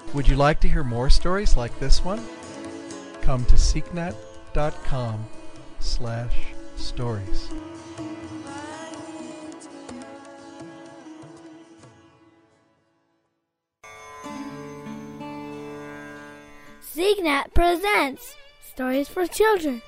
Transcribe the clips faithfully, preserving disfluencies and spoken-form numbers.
Would you like to hear more stories like this one? Come to seeknet.com slash stories. SeekNet presents Stories for Children.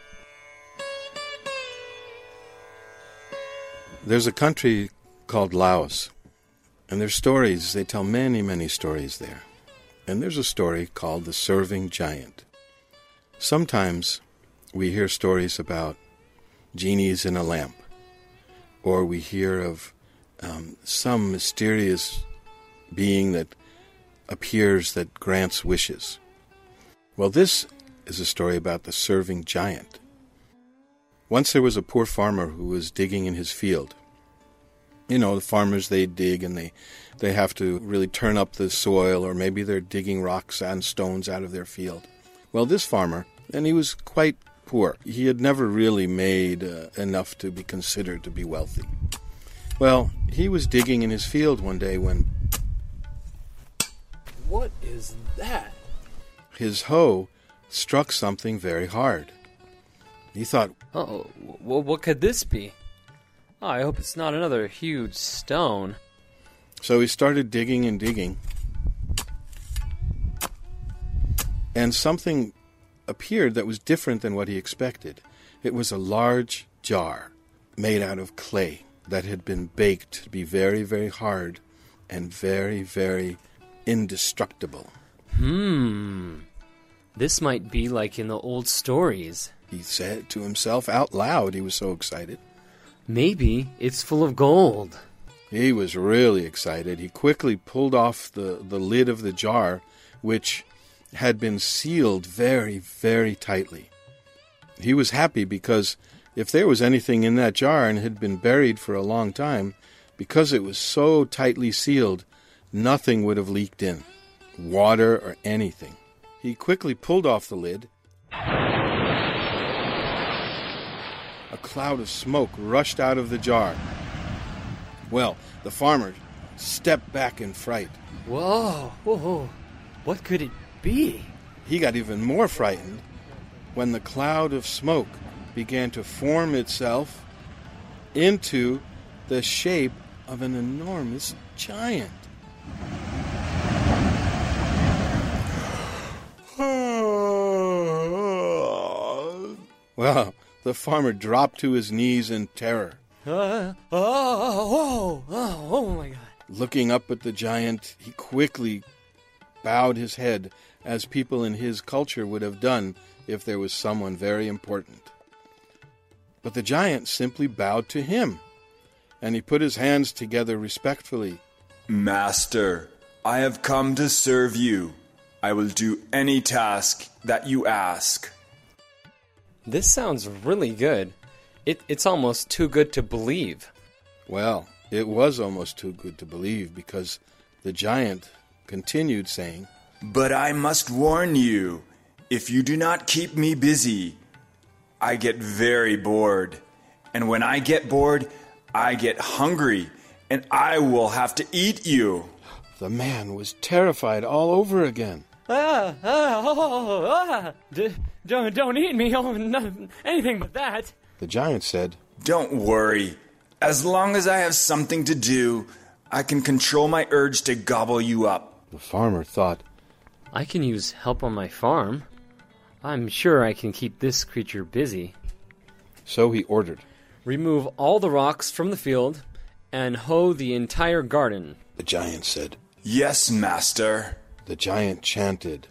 There's a country called Laos, and there's stories. They tell many, many stories there. And there's a story called The Serving Giant. Sometimes we hear stories about genies in a lamp, or we hear of um, some mysterious being that appears that grants wishes. Well, this is a story about the serving giant. Once there was a poor farmer who was digging in his field. You know, the farmers, they dig and they, they have to really turn up the soil, or maybe they're digging rocks and stones out of their field. Well, this farmer, and he was quite poor. He had never really made uh, enough to be considered to be wealthy. Well, he was digging in his field one day when... What is that? His hoe struck something very hard. He thought, Oh, well, what could this be? Oh, I hope it's not another huge stone. So he started digging and digging, and something appeared that was different than what he expected. It was a large jar made out of clay that had been baked to be very, very hard and very, very indestructible. Hmm. This might be like in the old stories. He said to himself out loud. He was so excited. Maybe it's full of gold. He was really excited. He quickly pulled off the, the lid of the jar, which had been sealed very, very tightly. He was happy because if there was anything in that jar and had been buried for a long time, because it was so tightly sealed, nothing would have leaked in, water or anything. He quickly pulled off the lid. A cloud of smoke rushed out of the jar. Well, the farmer stepped back in fright. Whoa, whoa, what could it be? He got even more frightened when the cloud of smoke began to form itself into the shape of an enormous giant. Well, the farmer dropped to his knees in terror. Uh, oh, oh, oh, oh my God. Looking up at the giant, he quickly bowed his head, as people in his culture would have done if there was someone very important. But the giant simply bowed to him, and he put his hands together respectfully. Master, I have come to serve you. I will do any task that you ask. This sounds really good. It, it's almost too good to believe. Well, it was almost too good to believe, because the giant continued saying, But I must warn you, if you do not keep me busy, I get very bored. And when I get bored, I get hungry, and I will have to eat you. The man was terrified all over again. Ah, ah, oh, ah, D- don't, don't eat me, oh, no, anything but that. The giant said, Don't worry. As long as I have something to do, I can control my urge to gobble you up. The farmer thought, I can use help on my farm. I'm sure I can keep this creature busy. So he ordered, Remove all the rocks from the field and hoe the entire garden. The giant said, Yes, master. The giant chanted,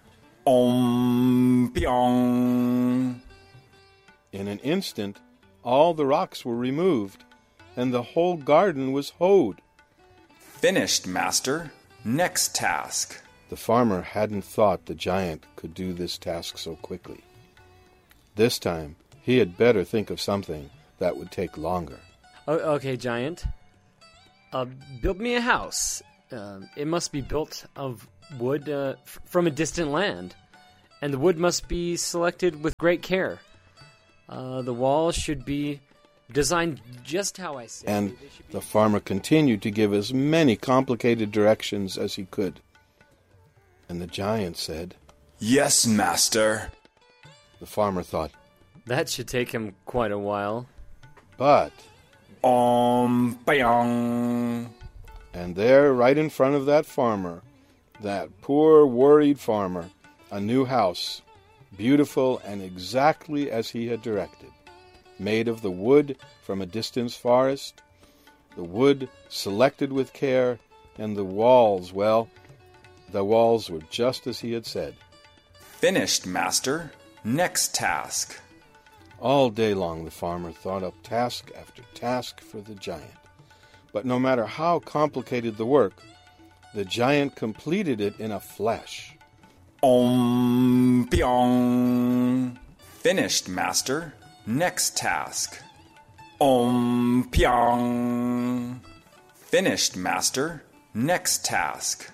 Om Pyong. In an instant, all the rocks were removed, and the whole garden was hoed. Finished, master. Next task. The farmer hadn't thought the giant could do this task so quickly. This time, he had better think of something that would take longer. O- okay, giant. Uh, build me a house. Uh, it must be built of wood uh, f- from a distant land, and the wood must be selected with great care. Uh, the walls should be designed just how I say. And the farmer continued to give as many complicated directions as he could. And the giant said, Yes, master. The farmer thought, That should take him quite a while. but, Om Bayong. and there, right in front of that farmer, that poor, worried farmer, a new house, beautiful and exactly as he had directed, made of the wood from a distant forest, the wood selected with care, and the walls, well, the walls were just as he had said. Finished, master. Next task. All day long the farmer thought up task after task for the giant. But no matter how complicated the work, the giant completed it in a flash. Om Pyong. Finished, master. Next task. Om Pyong. Finished, master. Next task.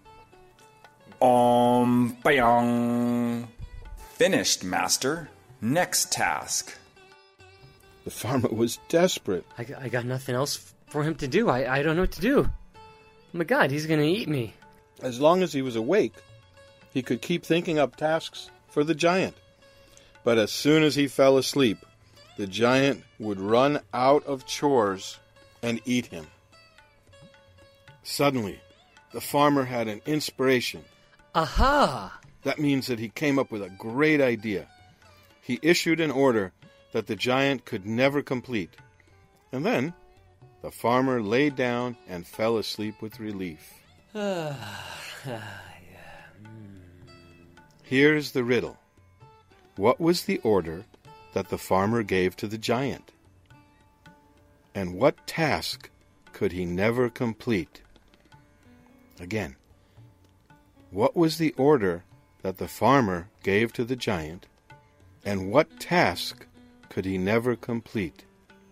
Om Pyong. Finished, master. Next task. The farmer was desperate. I, I got nothing else for him to do. I, I don't know what to do. Oh my God, he's going to eat me. As long as he was awake, he could keep thinking up tasks for the giant. But as soon as he fell asleep, the giant would run out of chores and eat him. Suddenly, the farmer had an inspiration. Aha! That means that he came up with a great idea. He issued an order that the giant could never complete. And then the farmer lay down and fell asleep with relief. Here's the riddle. What was the order that the farmer gave to the giant? And what task could he never complete? Again, what was the order that the farmer gave to the giant, and what task could he never complete?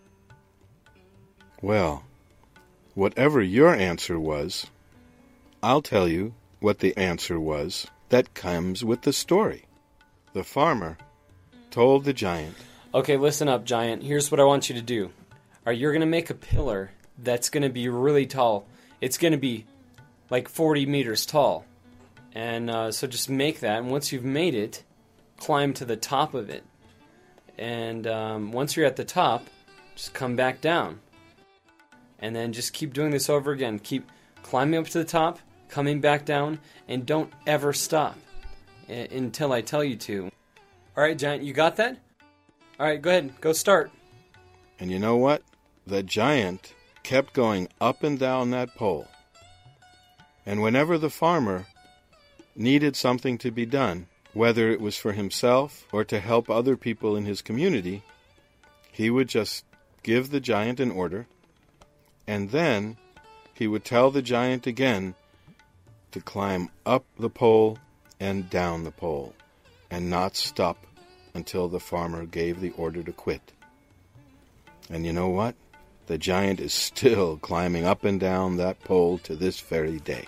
Well, whatever your answer was, I'll tell you what the answer was that comes with the story. The farmer told the giant, Okay, listen up, giant. Here's what I want you to do. All right, you're going to make a pillar that's going to be really tall. It's going to be like forty meters tall. And uh, so just make that, and once you've made it, climb to the top of it. And um, once you're at the top, just come back down. And then just keep doing this over again. Keep climbing up to the top, coming back down, and don't ever stop I- until I tell you to. All right, giant, you got that? All right, go ahead. Go start. and you know what? The giant kept going up and down that pole. And whenever the farmer needed something to be done, whether it was for himself or to help other people in his community, he would just give the giant an order, and then he would tell the giant again to climb up the pole and down the pole, and not stop until the farmer gave the order to quit. And you know what? The giant is still climbing up and down that pole to this very day.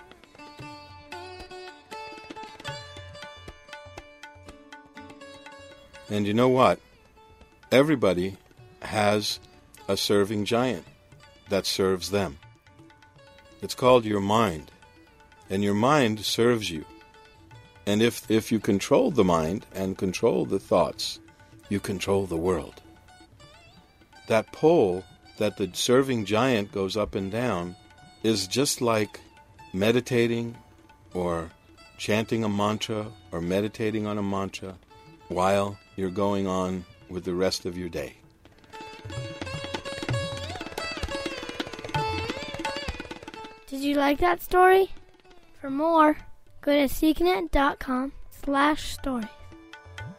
And you know what? Everybody has a serving giant that serves them. It's called your mind. And your mind serves you. And if, if you control the mind and control the thoughts, you control the world. That pole that the serving giant goes up and down is just like meditating or chanting a mantra or meditating on a mantra while you're going on with the rest of your day. Did you like that story? For more, go to seeknet dot com slash story.